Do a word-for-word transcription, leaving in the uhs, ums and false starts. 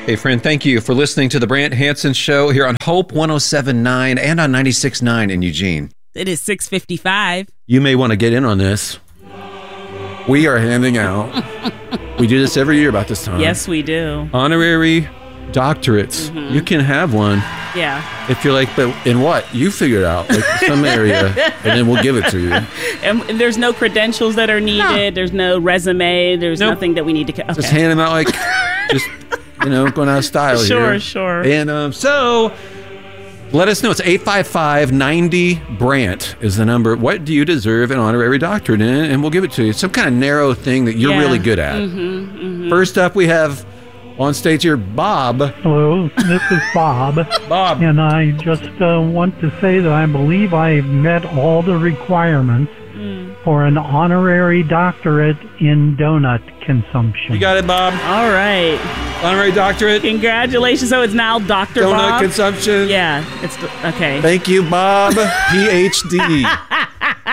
Hey, friend, thank you for listening to the Brant Hansen Show here on Hope one oh seven point nine and on ninety-six point nine in Eugene. It is six fifty-five. You may want to get in on this. We are handing out, we do this every year about this time. Yes, we do. Honorary doctorates. Mm-hmm. You can have one. Yeah. If you're like, but in what? You figure it out, like some area, and then we'll give it to you. And, and there's no credentials that are needed. No. There's no resume. There's nope. nothing that we need to... Okay. Just hand them out like, just, you know, going out of style sure, here. Sure, sure. And um, so... let us know. It's eight five five, ninety, Brant is the number. What do you deserve an honorary doctorate in? And we'll give it to you. Some kind of narrow thing that you're yeah. really good at. Mm-hmm, mm-hmm. First up, we have on stage here, Bob. Hello, this is Bob. Bob. And I just uh, want to say that I believe I've met all the requirements mm. for an honorary doctorate in donut consumption. You got it, Bob. All right. Honorary doctorate. Congratulations. So it's now Doctor Donut Bob. consumption. Yeah. It's okay. Thank you, Bob. P H D.